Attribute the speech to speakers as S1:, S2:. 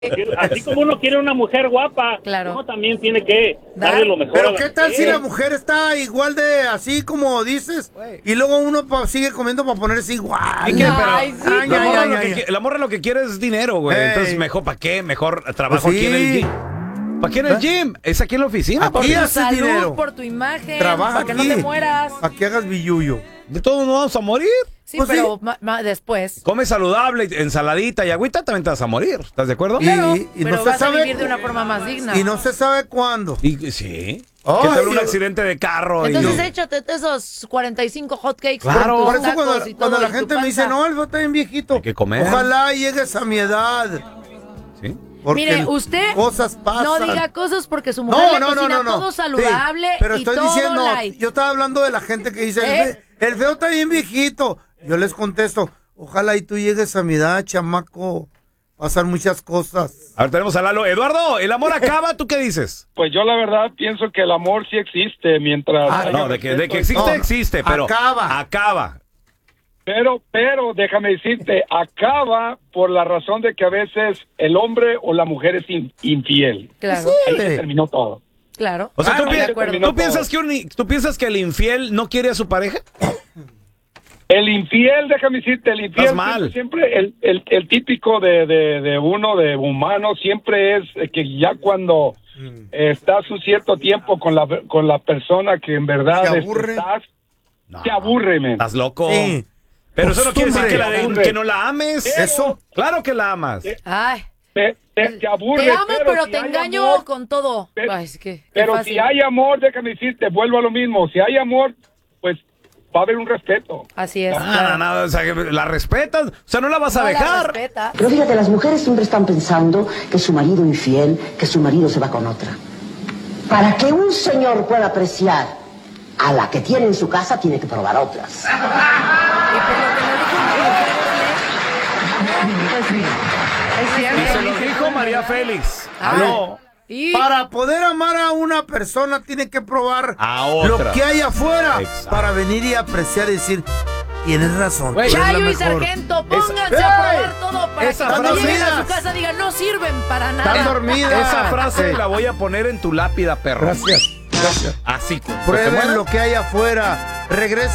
S1: Así como uno quiere una mujer guapa,
S2: Claro.
S1: uno también tiene que darle lo mejor.
S3: Pero
S1: a la
S3: ¿qué tal si
S1: mujer?
S3: la mujer está igual de así como dices? Y luego uno sigue comiendo para ponerse igual.
S4: ¿Y qué? Pero
S2: Ay, sí,
S3: Ay,
S4: la
S3: ay,
S4: morra
S3: ay,
S4: lo
S3: ay,
S4: que
S3: ay.
S4: la morra lo que quiere es dinero, güey.
S3: Ey.
S4: Entonces, mejor, ¿para qué? Mejor trabajo
S3: Pues
S4: aquí en el
S3: sí.
S4: gym. ¿Para qué en el gym? Es aquí en la oficina,
S3: Aquí
S4: papi.
S2: Por tu
S3: haces
S2: salud,
S3: dinero.
S2: por tu imagen,
S3: Trabaja
S2: para que no
S3: aquí.
S2: te mueras.
S3: Para que hagas billuyo.
S4: De todos nos vamos a morir.
S2: Sí,
S3: Pues
S2: pero
S3: sí.
S2: después.
S4: Come saludable, ensaladita y agüita, también te vas a morir. ¿Estás de acuerdo?
S2: Claro,
S3: y
S2: pero
S3: no se
S2: vas
S3: sabe-
S2: a vivir de una forma más digna.
S3: Y no se sabe cuándo.
S4: Y sí.
S3: Ay,
S4: ¿Qué tal un
S3: Dios.
S4: accidente de carro?
S2: Entonces
S4: y...
S2: échate esos 45 hotcakes
S4: Claro.
S2: con
S3: Por
S2: tus
S3: eso
S2: tacos
S3: cuando,
S2: y todo
S3: cuando la
S2: y tu
S3: gente me dice,
S2: panza.
S3: no, él está bien viejito.
S4: Hay que comer.
S3: Ojalá llegues a mi edad.
S4: ¿Sí?
S3: Porque
S2: Mire, usted
S3: cosas pasan.
S2: no diga cosas porque su mujer le cocina todo saludable
S3: Sí, pero
S2: y
S3: estoy
S2: todo
S3: diciendo,
S2: light.
S3: yo estaba hablando de la gente que dice, el feo está bien viejito. Yo les contesto, ojalá y tú llegues a mi edad, chamaco. Pasan muchas cosas.
S4: A ver, tenemos a Lalo. Eduardo, ¿el amor acaba? ¿Tú qué dices?
S5: Pues yo la verdad pienso que el amor sí existe mientras... haya
S4: No, de que
S5: respeto.
S4: existe,
S3: No,
S4: existe, pero acaba.
S5: Pero déjame decirte, acaba por la razón de que a veces el hombre o la mujer es infiel.
S2: Claro,
S5: Ahí se terminó todo.
S2: claro.
S4: O sea, ¿tú,
S5: Bueno,
S4: pi-
S5: de acuerdo.
S4: ¿tú piensas que el infiel no quiere a su pareja?
S5: El infiel, déjame decirte, el infiel
S4: Estás mal.
S5: siempre el típico de uno, de humano, siempre es que ya cuando estás un cierto tiempo con la persona que en verdad
S3: Se aburre.
S5: estás,
S4: No.
S5: te aburre, men.
S4: Estás loco.
S3: Sí.
S4: Pero eso no quiere decir
S3: Costumbre.
S4: que no la ames.
S3: Eso.
S4: Claro que la amas.
S2: Ay,
S5: Te aburre.
S2: te amo, pero
S5: si
S2: te
S5: hay
S2: engaño
S5: amor,
S2: con todo.
S5: Pero-
S2: Ay, es que qué
S5: Pero
S2: fácil.
S5: si hay amor, déjame decirte, vuelvo a lo mismo. Si hay amor, pues va a haber un respeto.
S2: Así es.
S4: No, no, o sea, que la respetas, o sea, no la vas a
S2: No la
S4: dejar.
S2: respeta.
S6: Pero fíjate, las mujeres siempre están pensando que su marido infiel, que su marido se va con otra. Para que un señor pueda apreciar a la que tiene en su casa, tiene que probar otras.
S2: Y por lo que no dijo
S4: Y se lo dijo María Félix. Aló.
S2: y
S3: Para poder amar a una persona, tiene que probar
S4: A otra.
S3: lo que hay afuera.
S4: Exacto.
S3: Para venir y apreciar y decir, tienes razón.
S4: Güey,
S3: tú eres la
S2: Chayo y
S3: mejor".
S2: Sargento, pónganse
S3: Esa-
S2: a probar
S3: ¡Ey!
S2: todo para
S4: Esa
S2: que cuando
S3: frase-
S2: lleguen a su
S3: dormidas.
S2: casa digan, no sirven para nada.
S3: Están dormidas.
S4: Esa frase
S3: Sí.
S4: la voy a poner en tu lápida, perro.
S3: Gracias. Gracias.
S4: Así.
S3: Prueben lo que hay afuera. Regresa.